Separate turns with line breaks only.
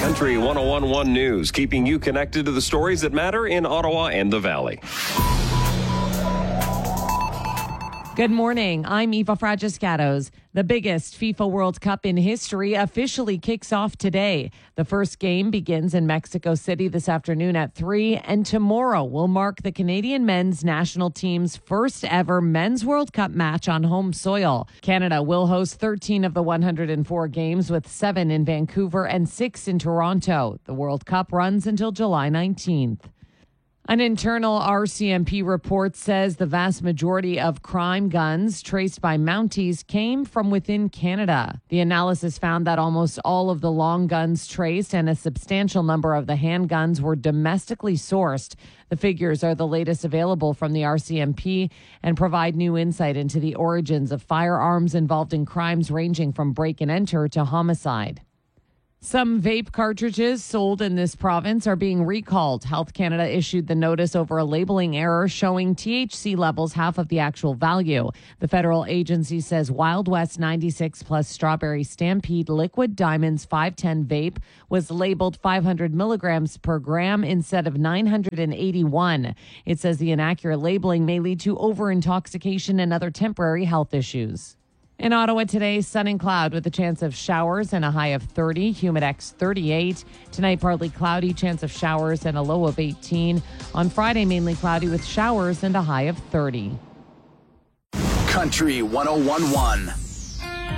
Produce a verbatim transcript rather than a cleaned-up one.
Country one oh one point one News, keeping you connected to the stories that matter in Ottawa and the Valley.
Good morning. I'm Eva Fragiscatos. The biggest FIFA World Cup in history officially kicks off today. The first game begins in Mexico City this afternoon at three, and tomorrow will mark the Canadian men's national team's first ever Men's World Cup match on home soil. Canada will host thirteen of the one hundred four games, with seven in Vancouver and six in Toronto. The World Cup runs until July nineteenth. An internal R C M P report says the vast majority of crime guns traced by Mounties came from within Canada. The analysis found that almost all of the long guns traced and a substantial number of the handguns were domestically sourced. The figures are the latest available from the R C M P and provide new insight into the origins of firearms involved in crimes ranging from break and enter to homicide. Some vape cartridges sold in this province are being recalled. Health Canada issued the notice over a labeling error showing T H C levels half of the actual value. The federal agency says Wild West ninety-six plus Strawberry Stampede Liquid Diamonds five ten vape was labeled five hundred milligrams per gram instead of nine hundred eighty-one. It says the inaccurate labeling may lead to over-intoxication and other temporary health issues. In Ottawa today, sun and cloud with a chance of showers and a high of thirty, Humidex thirty-eight. Tonight, partly cloudy, chance of showers and a low of eighteen. On Friday, mainly cloudy with showers and a high of thirty.
Country one oh one point one.